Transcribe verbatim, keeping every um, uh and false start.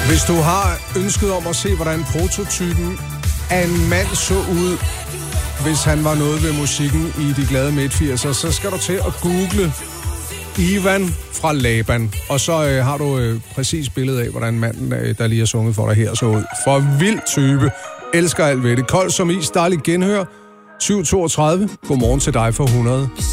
Hvis du har ønsket om at se, hvordan prototypen af en mand så ud, hvis han var noget ved musikken i de glade midt firserne, så skal du til at google Ivan fra Laban. Og så øh, har du øh, præcis billedet af, hvordan manden, øh, der lige har sunget for dig her, så ud. For vild type. Elsker alt ved det. Kold som is, dejligt genhør. syv toogtredive. Godmorgen til dig for hundrede.